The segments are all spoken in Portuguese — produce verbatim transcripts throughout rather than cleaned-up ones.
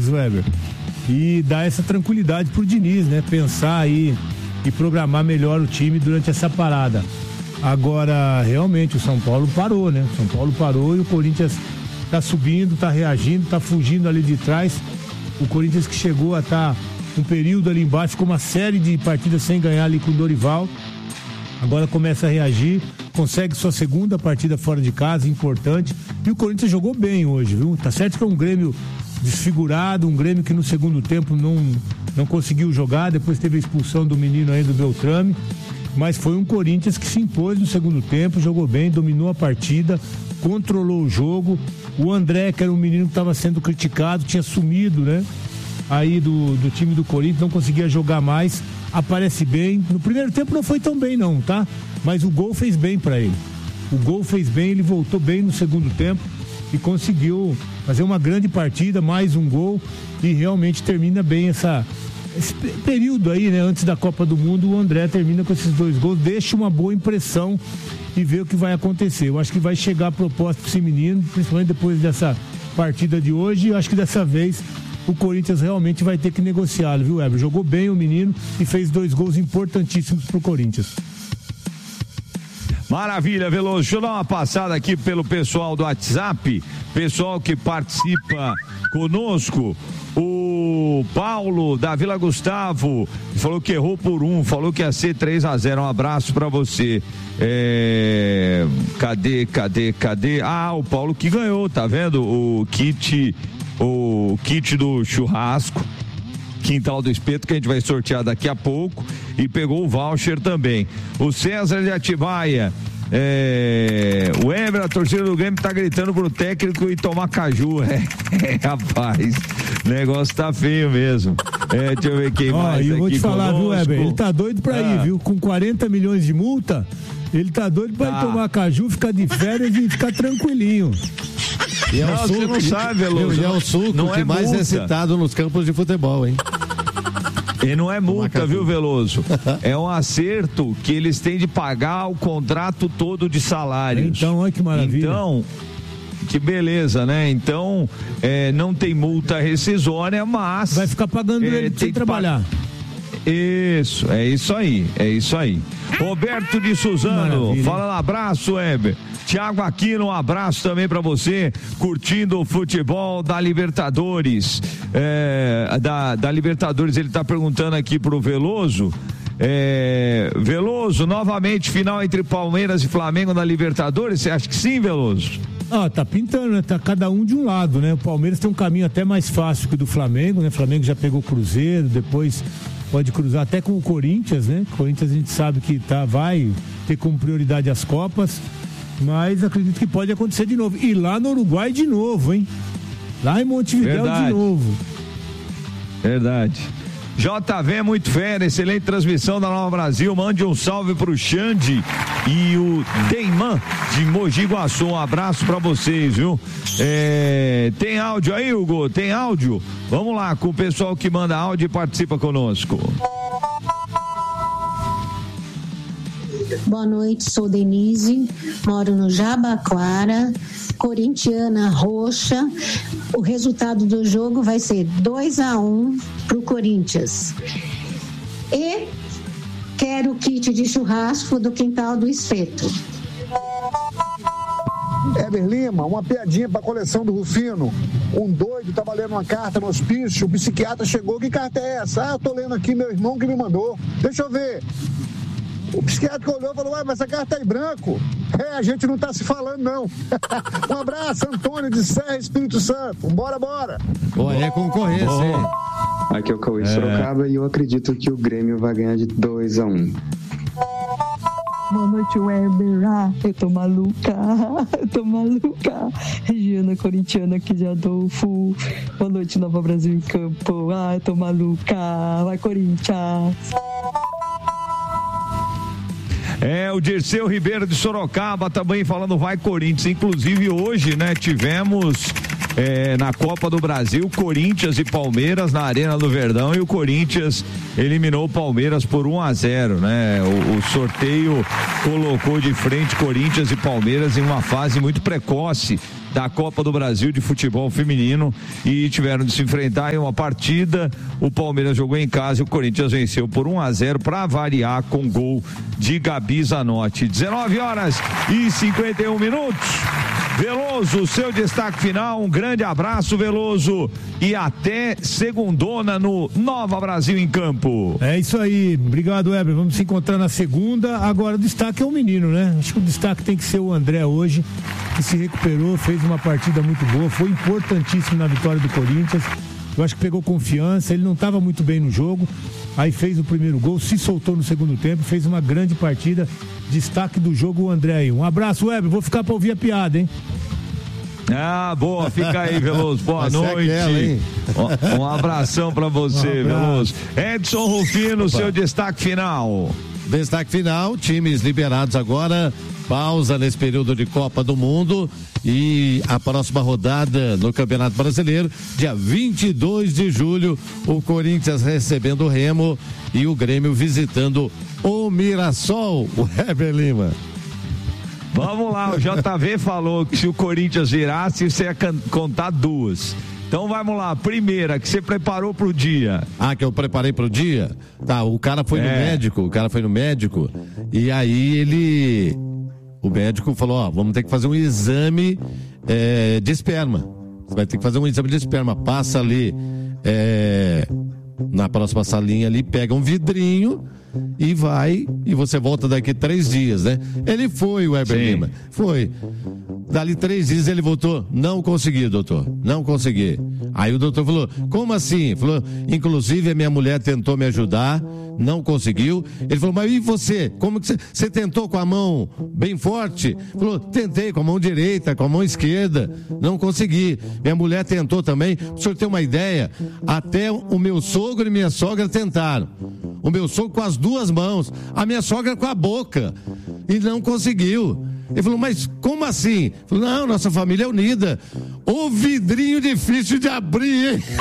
desfalques, Weber, e dar essa tranquilidade pro Diniz, né? Pensar aí e programar melhor o time durante essa parada. Agora, realmente, o São Paulo parou, né? O São Paulo parou e o Corinthians tá subindo, tá reagindo, tá fugindo ali de trás. O Corinthians que chegou a estar um período ali embaixo com uma série de partidas sem ganhar ali com o Dorival. Agora começa a reagir, consegue sua segunda partida fora de casa, importante. E o Corinthians jogou bem hoje, viu? Tá certo que é um Grêmio desfigurado, um Grêmio que no segundo tempo não, não conseguiu jogar, depois teve a expulsão do menino aí do Beltrame, mas foi um Corinthians que se impôs no segundo tempo, jogou bem, dominou a partida, controlou o jogo. O André, que era um menino que estava sendo criticado, tinha sumido, né? Aí do, do time do Corinthians, não conseguia jogar mais, aparece bem. No primeiro tempo não foi tão bem não, tá? Mas o gol fez bem para ele. O gol fez bem, ele voltou bem no segundo tempo e conseguiu fazer uma grande partida, mais um gol, e realmente termina bem essa, esse período aí, né? Antes da Copa do Mundo, o André termina com esses dois gols, deixa uma boa impressão e vê o que vai acontecer. Eu acho que vai chegar a proposta para esse menino, principalmente depois dessa partida de hoje, e eu acho que dessa vez o Corinthians realmente vai ter que negociá-lo, viu, Weber? Jogou bem o menino e fez dois gols importantíssimos pro Corinthians. Maravilha, Veloso. Deixa eu dar uma passada aqui pelo pessoal do WhatsApp, pessoal que participa conosco. O Paulo da Vila Gustavo falou que errou por um, falou que ia ser três a zero. Um abraço pra você. É... Cadê, cadê, cadê? Ah, o Paulo que ganhou, tá vendo? O kit, o kit do churrasco, Quintal do Espeto, que a gente vai sortear daqui a pouco, e pegou o voucher também. O César de Atibaia, é, o Eber, a torcida do Grêmio tá gritando pro técnico e tomar caju. É, é, rapaz, o negócio tá feio mesmo. É, deixa eu ver quem Ó, mais eu vou aqui te falar, conosco. viu, Eber? Ele tá doido pra ah. ir, viu? Com quarenta milhões de multa, ele tá doido pra tá. ir tomar caju, ficar de férias e ficar tranquilinho. E é não, o suco, você não sabe, Veloso. E é o suco não que é mais multa. é citado nos campos de futebol, hein? E não é multa, viu, Veloso? É um acerto que eles têm de pagar o contrato todo de salários. Então, olha que maravilha. Então, que beleza, né? Então, é, não tem multa rescisória, mas... Vai ficar pagando é, ele sem trabalhar. Pa... Isso, é isso aí, é isso aí. Roberto de Suzano, Maravilha. fala um abraço, Heber. Tiago Aquino, um abraço também pra você, curtindo o futebol da Libertadores. É, da, da Libertadores, ele tá perguntando aqui pro Veloso. É, Veloso, novamente final entre Palmeiras e Flamengo na Libertadores, você acha que sim, Veloso? Ah, tá pintando, né? Tá cada um de um lado, né? O Palmeiras tem um caminho até mais fácil que o do Flamengo, né? O Flamengo já pegou o Cruzeiro, depois pode cruzar até com o Corinthians, né? O Corinthians a gente sabe que tá, vai ter como prioridade as Copas, mas acredito que pode acontecer de novo. E lá no Uruguai de novo, hein? Lá em Montevidéu Verdade. de novo. Verdade. J V muito fera, excelente transmissão da Nova Brasil. Mande um salve pro Xande e o Deiman de Mogi Guaçu. Um abraço pra vocês, viu? É, tem áudio aí, Hugo? Tem áudio? Vamos lá com o pessoal que manda áudio e participa conosco. Boa noite, sou Denise, moro no Jabaquara, corintiana roxa. O resultado do jogo vai ser dois a um pro Corinthians. E quero o kit de churrasco do Quintal do Espeto. Heber Lima, uma piadinha pra coleção do Rufino. Um doido tava lendo uma carta no hospício, o psiquiatra chegou, que carta é essa? Ah, eu tô lendo aqui, meu irmão que me mandou. Deixa eu ver. O psiquiatra olhou e falou, ué, mas essa carta tá em branco. É, a gente não tá se falando, não. Um abraço, Antônio de Serra, Espírito Santo. Bora, bora. Pô, é concorrência, hein? Aqui é o Cauê de Sorocaba e eu acredito que o Grêmio vai ganhar de dois a um. Boa noite, Weber. Ah, eu tô maluca. Eu tô maluca. Regiana corintiana aqui de Adolfo. Boa noite, Nova Brasil em Campo. Ah, eu tô maluca. Vai, Corinthians. É, o Dirceu Ribeiro de Sorocaba também falando vai Corinthians. Inclusive hoje, né, tivemos é, na Copa do Brasil, Corinthians e Palmeiras na Arena do Verdão, e o Corinthians eliminou o Palmeiras por um a zero, né? O, o sorteio colocou de frente Corinthians e Palmeiras em uma fase muito precoce da Copa do Brasil de futebol feminino e tiveram de se enfrentar em uma partida. O Palmeiras jogou em casa e o Corinthians venceu por um a zero para variar com gol de Gabi Zanotti. dezenove horas e cinquenta e um minutos. Veloso, seu destaque final, um grande abraço, Veloso, e até segundona no Nova Brasil em Campo. É isso aí, obrigado, Weber, vamos se encontrar na segunda. Agora o destaque é o menino, né? Acho que o destaque tem que ser o André hoje, que se recuperou, fez uma partida muito boa, foi importantíssimo na vitória do Corinthians. Eu acho que pegou confiança, ele não estava muito bem no jogo, aí fez o primeiro gol, se soltou no segundo tempo, fez uma grande partida. Destaque do jogo, o André aí. Um abraço, Weber, vou ficar para ouvir a piada, hein? Ah, boa, fica aí, Veloso, boa Vai noite. Aquela, um, um abração para você, um Veloso. Edson Rufino, seu destaque final. Destaque final, times liberados agora, pausa nesse período de Copa do Mundo e a próxima rodada no Campeonato Brasileiro, dia vinte e dois de julho, o Corinthians recebendo o Remo e o Grêmio visitando o Mirassol, o Heber Lima. Vamos lá, o J V falou que se o Corinthians virasse, você ia contar duas. Então vamos lá, primeira, que você preparou pro dia. Ah, que eu preparei pro dia? Tá, o cara foi é. no médico, o cara foi no médico, e aí ele, o médico falou, ó, vamos ter que fazer um exame é, de esperma. Você vai ter que fazer um exame de esperma, passa ali, é, na próxima salinha ali, pega um vidrinho e vai, e você volta daqui três dias, né? Ele foi, o Heber Lima, foi. Dali três dias ele voltou, não consegui, doutor, não consegui. Aí o doutor falou, como assim? Falou, inclusive a minha mulher tentou me ajudar, não conseguiu. Ele falou, mas e você? Como que você, você tentou com a mão bem forte? Falou, tentei com a mão direita, com a mão esquerda, não consegui. Minha mulher tentou também, para o senhor ter uma ideia, até o meu sogro e minha sogra tentaram. O meu sogro com as duas mãos, a minha sogra com a boca, e não conseguiu. Ele falou, mas como assim? Falou, não, nossa família é unida. O vidrinho difícil de abrir, hein?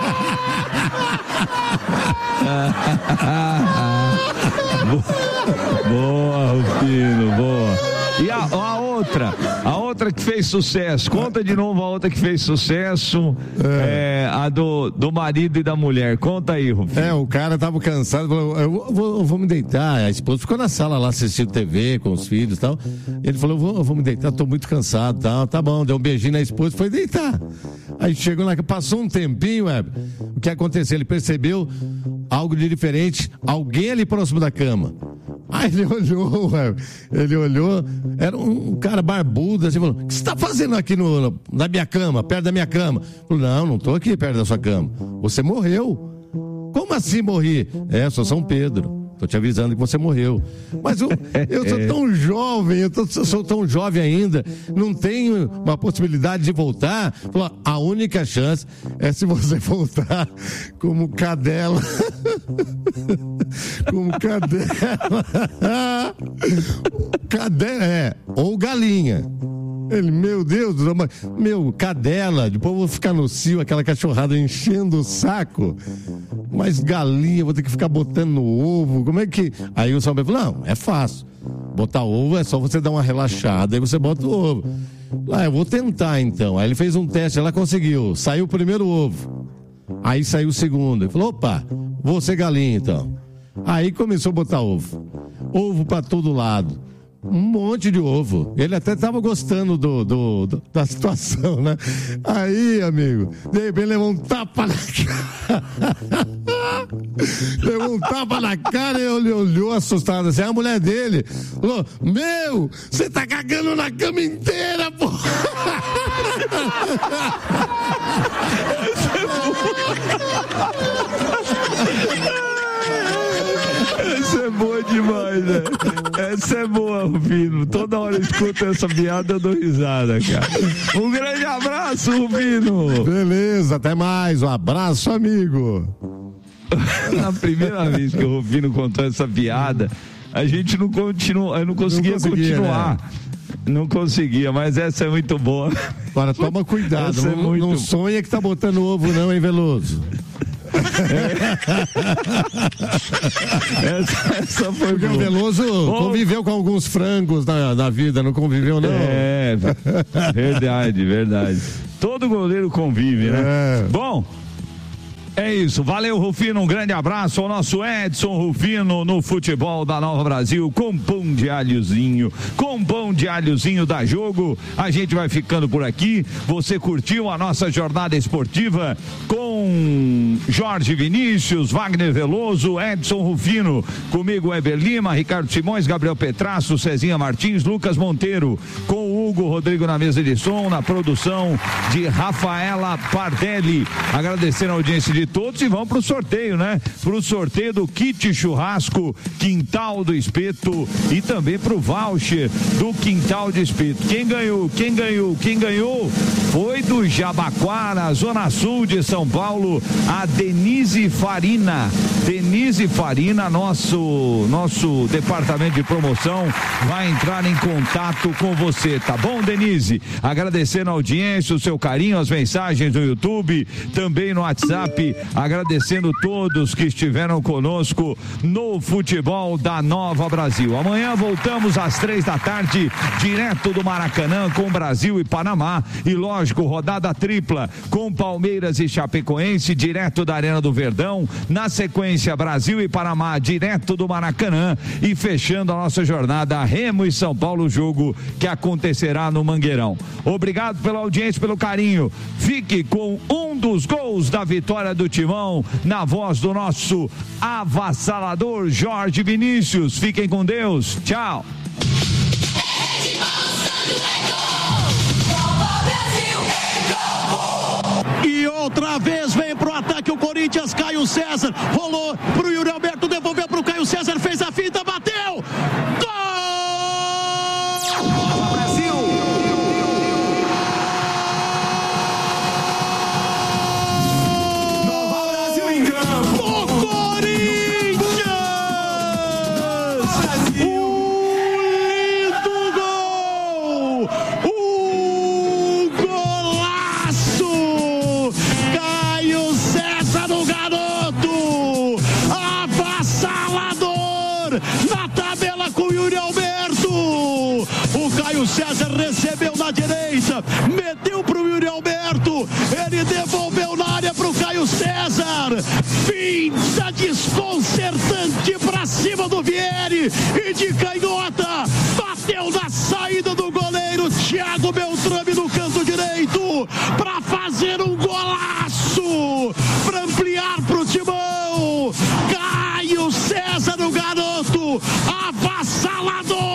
Boa, Rufino, boa. E a, a outra, a outra que fez sucesso, conta de novo a outra que fez sucesso, é. É, a do, do marido e da mulher, conta aí, Rufino. É, o cara tava cansado, falou, eu vou, eu vou me deitar, a esposa ficou na sala lá assistindo T V com os filhos e tal, ele falou, eu vou, eu vou me deitar, tô muito cansado, tá, tá bom, deu um beijinho na esposa e foi deitar. Aí chegou lá, passou um tempinho, é, o que aconteceu, ele percebeu algo de diferente, alguém ali próximo da cama. Aí ele olhou, ele olhou, era um cara barbudo, assim, falou, o que você tá fazendo aqui no, no, na minha cama, perto da minha cama? Falou, não, não tô aqui perto da sua cama, você morreu. Como assim morri? É, sou São Pedro, tô te avisando que você morreu. Mas eu, eu sou tão jovem, eu, tô, eu sou tão jovem ainda, não tenho uma possibilidade de voltar. Falou, a única chance é se você voltar como cadela. Como cadela. Cadela, é, ou galinha. Ele, meu Deus, meu, cadela, depois eu vou ficar no cio, aquela cachorrada enchendo o saco. Mas galinha, vou ter que ficar botando no ovo, como é que... Aí o São Pedro falou, não, é fácil. Botar ovo é só você dar uma relaxada, aí você bota o ovo. Ah, eu vou tentar então. Aí ele fez um teste, ela conseguiu, saiu o primeiro ovo. Aí saiu o segundo, ele falou, opa, vou ser galinha então. Aí começou a botar ovo. Ovo pra todo lado. Um monte de ovo. Ele até tava gostando do, do, do, da situação, né? Aí, amigo, de repente levou um tapa na cara. Levou um tapa na cara e ele olhou assustado assim. A mulher dele falou, meu, você tá cagando na cama inteira, pô. Essa é boa demais, né? Essa é boa, Rufino. Toda hora eu escuto essa piada, eu dou risada, cara. Um grande abraço, Rufino. Beleza, até mais. Um abraço, amigo. Na primeira vez que o Rufino contou essa piada, a gente não continua, eu não conseguia, não conseguia continuar. Né? Não conseguia, mas essa é muito boa. Agora toma cuidado, essa não, é muito... não sonha que tá botando ovo não, hein, Veloso? essa, essa foi Porque boa. O Veloso oh. conviveu com alguns frangos na, na vida, não conviveu não? É, verdade, verdade. Todo goleiro convive, né? É. Bom, é isso, valeu Rufino, um grande abraço ao nosso Edson Rufino no futebol da Nova Brasil, com pão de alhozinho, com pão de alhozinho da Jogo. A gente vai ficando por aqui. Você curtiu a nossa jornada esportiva com Jorge Vinícius, Wagner Veloso, Edson Rufino, comigo Weber Lima, Ricardo Simões, Gabriel Petrasso, Cezinha Martins, Lucas Monteiro, com o Hugo Rodrigo na mesa de som, na produção de Rafaela Pardelli. Agradecendo a audiência de todos e vamos pro sorteio, né? Pro sorteio do kit churrasco Quintal do Espeto e também pro voucher do Quintal do Espeto. Quem ganhou? Quem ganhou? Quem ganhou foi do Jabaquara, Zona Sul de São Paulo, a Denise Farina. Denise Farina, nosso nosso departamento de promoção vai entrar em contato com você, tá bom, Denise? Agradecendo a audiência, o seu carinho, as mensagens no YouTube, também no WhatsApp. Agradecendo todos que estiveram conosco no futebol da Nova Brasil. Amanhã voltamos às três da tarde, direto do Maracanã, com Brasil e Panamá. E lógico, rodada tripla com Palmeiras e Chapecoense, direto da Arena do Verdão. Na sequência, Brasil e Panamá, direto do Maracanã. E fechando a nossa jornada, Remo e São Paulo, jogo que acontecerá no Mangueirão. Obrigado pela audiência, pelo carinho. Fique com um dos gols da vitória do Timão, na voz do nosso avassalador Jorge Vinícius. Fiquem com Deus. Tchau. E outra vez vem pro ataque o Corinthians, Caio César, rolou pro Yuri Alberto, devolveu pro Caio César, fez a finta, bateu! Gol! César recebeu na direita, meteu pro Yuri Alberto, ele devolveu na área pro Caio César, pinta desconcertante pra cima do Vieri e de canhota, bateu na saída do goleiro Thiago Beltrame no canto direito, pra fazer um golaço, pra ampliar pro Timão. Caio César, o garoto, avassalador,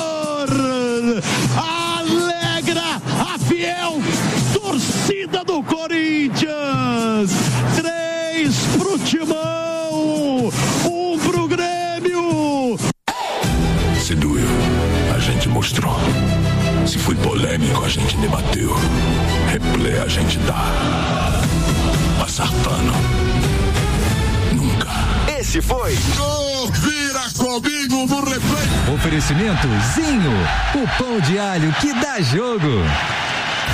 alegra a fiel torcida do Corinthians. Três pro Timão, um pro Grêmio. Se doeu, a gente mostrou. Se foi polêmico, a gente debateu. Replay a gente dá. Passar pano, nunca. Esse foi Vira comigo no replay. Oferecimento Zinho, o pão de alho que dá jogo.